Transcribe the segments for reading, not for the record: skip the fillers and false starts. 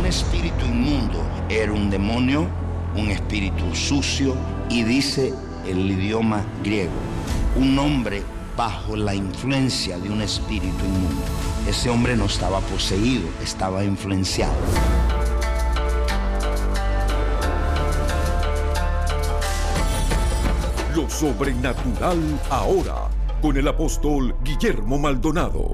Un espíritu inmundo era un demonio, un espíritu sucio, y dice el idioma griego, un hombre bajo la influencia de un espíritu inmundo. Ese hombre no estaba poseído, estaba influenciado. Lo sobrenatural ahora, con el apóstol Guillermo Maldonado.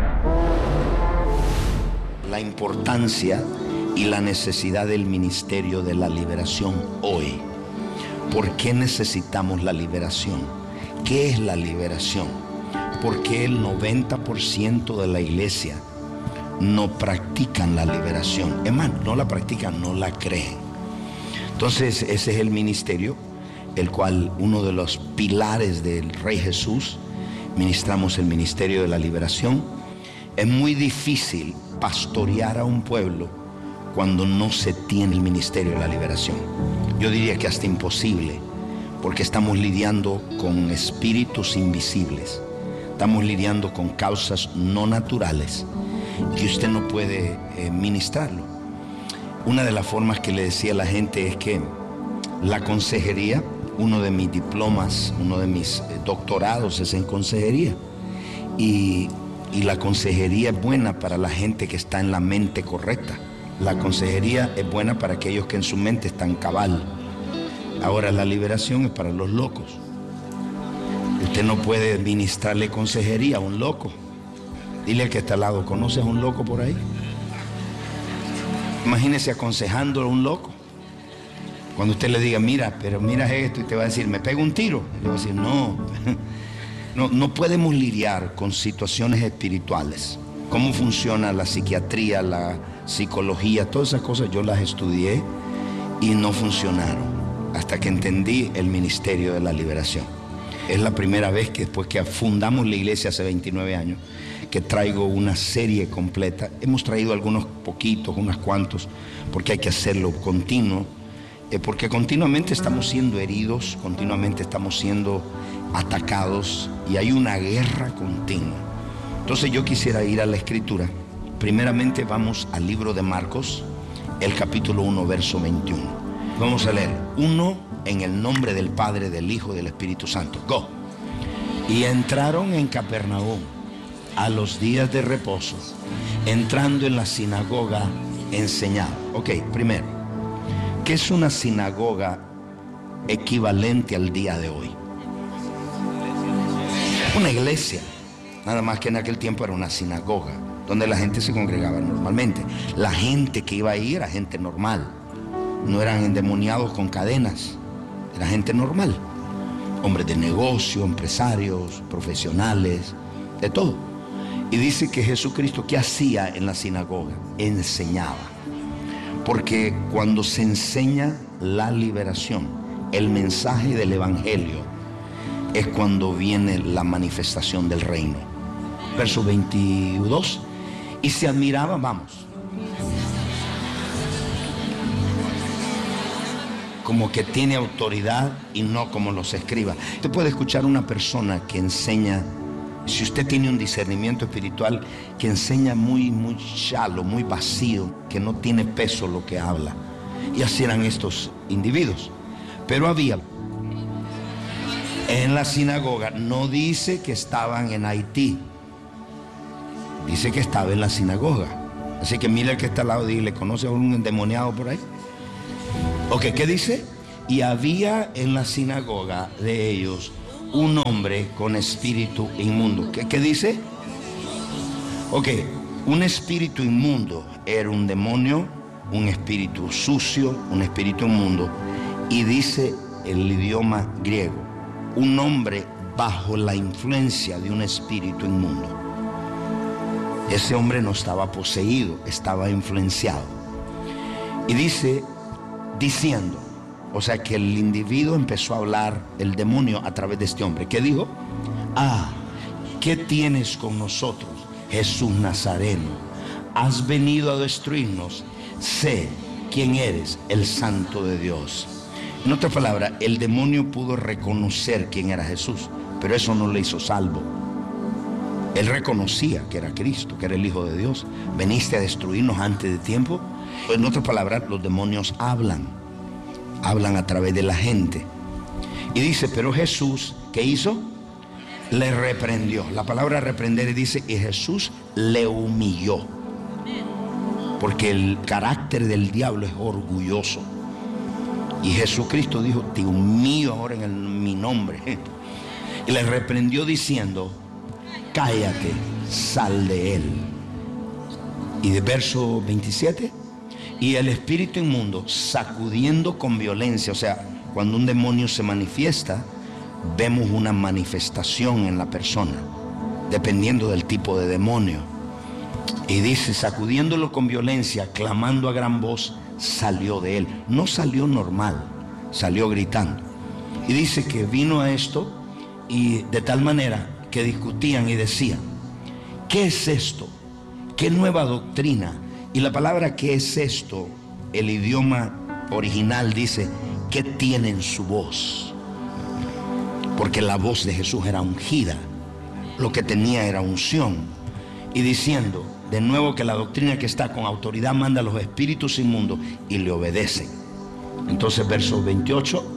La importancia y la necesidad del ministerio de la liberación hoy. ¿Por qué necesitamos la liberación? ¿Qué es la liberación? Porque el 90% de la iglesia no practican la liberación. Es más, no la practican, no la creen. Entonces, ese es el ministerio, el cual uno de los pilares del Rey Jesús, ministramos el ministerio de la liberación. Es muy difícil pastorear a un pueblo cuando no se tiene el ministerio de la liberación. Yo diría que hasta imposible, porque estamos lidiando con espíritus invisibles, estamos lidiando con causas no naturales que usted no puede ministrarlo. Una de las formas que le decía a la gente es que la consejería, uno de mis diplomas, uno de mis doctorados es en consejería, y la consejería es buena para la gente que está en la mente correcta. La consejería es buena para aquellos que en su mente están cabal. Ahora, la liberación es para los locos. Usted no puede ministrarle consejería a un loco. Dile al que está al lado, ¿conoces a un loco por ahí? Imagínese aconsejándolo a un loco. Cuando usted le diga, mira, pero mira esto, y te va a decir, ¿me pego un tiro? Y le va a decir, no. No podemos lidiar con situaciones espirituales. Cómo funciona la psiquiatría, la psicología, todas esas cosas yo las estudié y no funcionaron hasta que entendí el ministerio de la liberación. Es la primera vez que después que fundamos la iglesia hace 29 años que traigo una serie completa. Hemos traído algunos poquitos, unos cuantos, porque hay que hacerlo continuo, porque continuamente estamos siendo heridos, continuamente estamos siendo atacados y hay una guerra continua. Entonces yo quisiera ir a la escritura. Primeramente vamos al libro de Marcos, el capítulo 1, verso 21. Vamos a leer. 1, en el nombre del Padre, del Hijo y del Espíritu Santo. Go. Y entraron en Capernaum a los días de reposo, entrando en la sinagoga, enseñaba. Ok, primero, ¿qué es una sinagoga equivalente al día de hoy? Una iglesia. Nada más que en aquel tiempo era una sinagoga, donde la gente se congregaba normalmente. La gente que iba ahí era gente normal. No eran endemoniados con cadenas. Era gente normal. Hombres de negocio, empresarios, profesionales, de todo. Y dice que Jesucristo, ¿qué hacía en la sinagoga? Enseñaba. Porque cuando se enseña la liberación, el mensaje del evangelio, es cuando viene la manifestación del reino. Verso 22. Y se admiraba, vamos, como que tiene autoridad y no como los escribas. Usted puede escuchar una persona que enseña, si usted tiene un discernimiento espiritual, que enseña muy shallow, muy vacío, que no tiene peso lo que habla. Y así eran estos individuos. Pero había en la sinagoga, no dice que estaban en Haití, dice que estaba en la sinagoga. Así que mira el que está al lado, dile, ¿conoce a un endemoniado por ahí? Ok, ¿qué dice? Y había en la sinagoga de ellos un hombre con espíritu inmundo. ¿Qué dice? Ok, un espíritu inmundo era un demonio, un espíritu sucio, un espíritu inmundo. Y dice el idioma griego, un hombre bajo la influencia de un espíritu inmundo. Ese hombre no estaba poseído, estaba influenciado. Y dice, diciendo, o sea que el individuo empezó a hablar, el demonio, a través de este hombre. ¿Qué dijo? Ah, ¿qué tienes con nosotros, Jesús Nazareno? Has venido a destruirnos. Sé quién eres, el Santo de Dios. En otras palabras, el demonio pudo reconocer quién era Jesús, pero eso no le hizo salvo. Él reconocía que era Cristo, que era el Hijo de Dios. Veniste a destruirnos antes de tiempo. En otras palabras, los demonios hablan a través de la gente. Y dice, pero Jesús, ¿qué hizo? Le reprendió. La palabra reprender dice, y Jesús le humilló. Porque el carácter del diablo es orgulloso. Y Jesucristo dijo, te humillo ahora en mi nombre. Y le reprendió diciendo, cállate, sal de él. Y de verso 27, y el espíritu inmundo, sacudiendo con violencia, o sea, cuando un demonio se manifiesta, vemos una manifestación en la persona, dependiendo del tipo de demonio. Y dice, sacudiéndolo con violencia, clamando a gran voz, salió de él. No salió normal, salió gritando. Y dice que vino a esto, y de tal manera que discutían y decían, ¿qué es esto? ¿Qué nueva doctrina? Y la palabra ¿qué es esto? El idioma original dice, ¿qué tiene en su voz? Porque la voz de Jesús era ungida, lo que tenía era unción. Y diciendo, de nuevo, que la doctrina que está con autoridad manda a los espíritus inmundos y le obedecen. Entonces verso 28,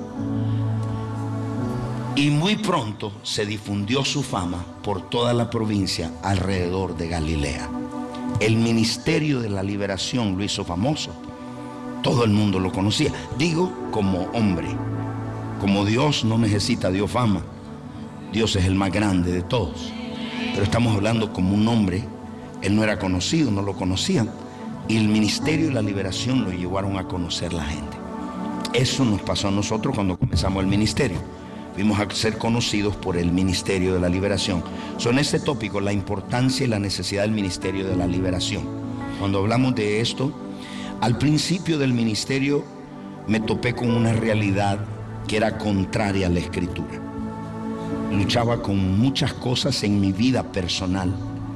y muy pronto se difundió su fama por toda la provincia alrededor de Galilea. El ministerio de la liberación lo hizo famoso. Todo el mundo lo conocía. Digo, como hombre. Como Dios no necesita Dios fama. Dios es el más grande de todos. Pero estamos hablando como un hombre. Él no era conocido, no lo conocían. Y el ministerio de la liberación lo llevaron a conocer la gente. Eso nos pasó a nosotros cuando comenzamos el ministerio. Fuimos a ser conocidos por el ministerio de la liberación. En este tópico, la importancia y la necesidad del ministerio de la liberación. Cuando hablamos de esto, al principio del ministerio me topé con una realidad que era contraria a la escritura. Luchaba con muchas cosas en mi vida personal,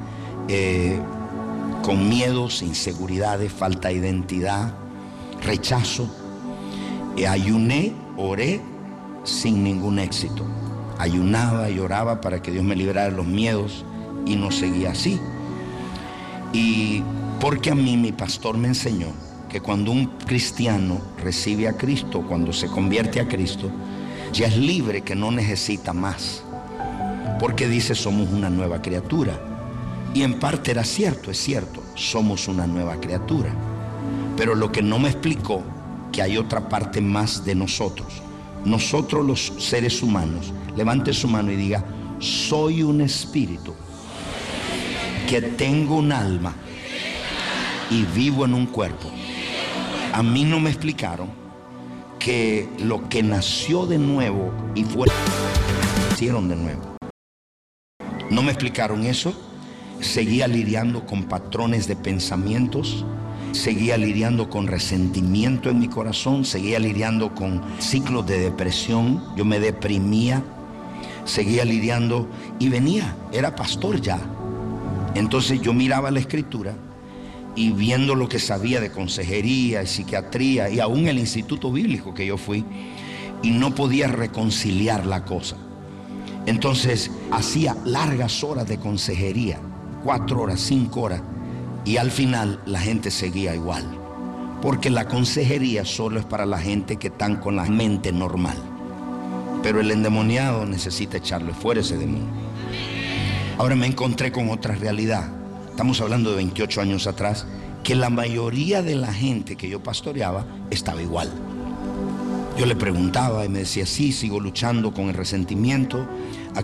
con miedos, inseguridades, falta de identidad, rechazo. Ayuné, oré, sin ningún éxito. Ayunaba y oraba para que Dios me librara de los miedos y no seguía así. Y porque a mí mi pastor me enseñó que cuando un cristiano recibe a Cristo, cuando se convierte a Cristo, ya es libre, que no necesita más. Porque dice, somos una nueva criatura. Y en parte era cierto, es cierto, somos una nueva criatura. Pero lo que no me explicó, que hay otra parte más de nosotros. Nosotros los seres humanos, levante su mano y diga, soy un espíritu que tengo un alma y vivo en un cuerpo. A mí no me explicaron que lo que nació de nuevo y fue nacieron de nuevo. No me explicaron eso. Seguía lidiando con patrones de pensamientos. Seguía lidiando con resentimiento en mi corazón, seguía lidiando con ciclos de depresión, yo me deprimía, seguía lidiando y venía, era pastor ya. Entonces yo miraba la escritura y viendo lo que sabía de consejería y psiquiatría y aún el instituto bíblico que yo fui, y no podía reconciliar la cosa. Entonces hacía largas horas de consejería, 4 horas, 5 horas. Y al final la gente seguía igual. Porque la consejería solo es para la gente que están con la mente normal. Pero el endemoniado necesita echarle fuera ese demonio. Ahora me encontré con otra realidad. Estamos hablando de 28 años atrás. Que la mayoría de la gente que yo pastoreaba estaba igual. Yo le preguntaba y me decía, sí, sigo luchando con el resentimiento.